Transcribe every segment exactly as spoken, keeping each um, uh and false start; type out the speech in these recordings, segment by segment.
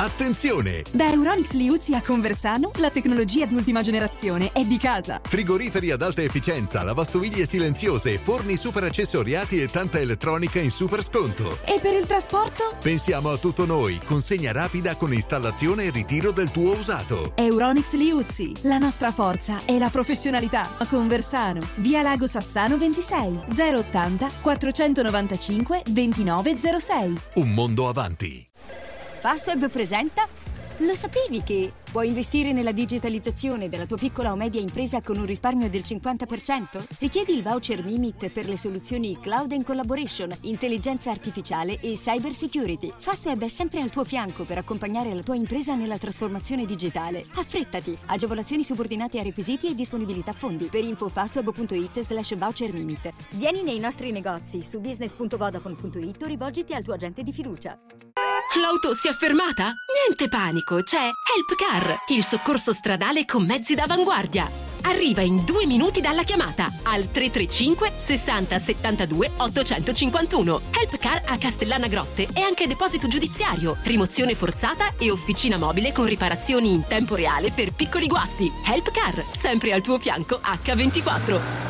Attenzione! Da Euronics Liuzzi a Conversano, la tecnologia di ultima generazione è di casa. Frigoriferi ad alta efficienza, lavastoviglie silenziose, forni super accessoriati e tanta elettronica in super sconto. E per il trasporto? Pensiamo a tutto noi, consegna rapida con installazione e ritiro del tuo usato. Euronics Liuzzi, la nostra forza è la professionalità. A Conversano, via Lago Sassano ventisei, zero ottanta quattrocentonovantacinque ventinove zero sei. Un mondo avanti. Fastweb presenta. Lo sapevi che puoi investire nella digitalizzazione della tua piccola o media impresa con un risparmio del cinquanta per cento? Richiedi il voucher Mimit per le soluzioni Cloud and Collaboration, intelligenza artificiale e cyber security. Fastweb è sempre al tuo fianco per accompagnare la tua impresa nella trasformazione digitale. Affrettati! Agevolazioni subordinate a requisiti e disponibilità fondi. Per info fastweb.it slash voucher Mimit. Vieni nei nostri negozi su business punto vodafone punto it o rivolgiti al tuo agente di fiducia. L'auto si è fermata? Niente panico, c'è Helpcar, il soccorso stradale con mezzi d'avanguardia. Arriva in due minuti dalla chiamata al tre tre cinque sessanta settantadue ottocentocinquantuno. Helpcar a Castellana Grotte e anche deposito giudiziario, rimozione forzata e officina mobile con riparazioni in tempo reale per piccoli guasti. Helpcar, sempre al tuo fianco acca ventiquattro.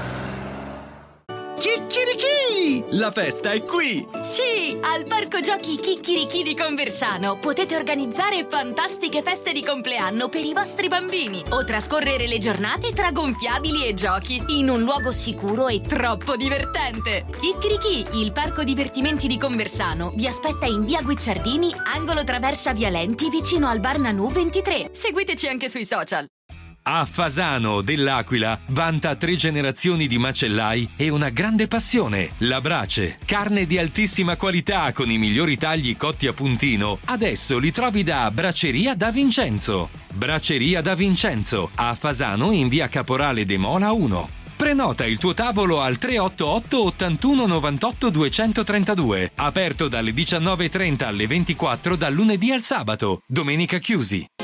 Chicchirichì! La festa è qui! Sì, al Parco Giochi Chicchirichì di Conversano potete organizzare fantastiche feste di compleanno per i vostri bambini o trascorrere le giornate tra gonfiabili e giochi in un luogo sicuro e troppo divertente. Chicchirichì, il parco divertimenti di Conversano, vi aspetta in via Guicciardini, angolo traversa Vialenti, vicino al Bar Nanù ventitré. Seguiteci anche sui social. A Fasano dell'Aquila vanta tre generazioni di macellai e una grande passione, la brace. Carne di altissima qualità con i migliori tagli cotti a puntino. Adesso li trovi da Braceria da Vincenzo. Braceria da Vincenzo, a Fasano in via Caporale de Mola uno. Prenota il tuo tavolo al tre otto otto ottantuno novantotto duecentotrentadue. Aperto dalle diciannove e trenta alle ventiquattro dal lunedì al sabato. Domenica chiusi.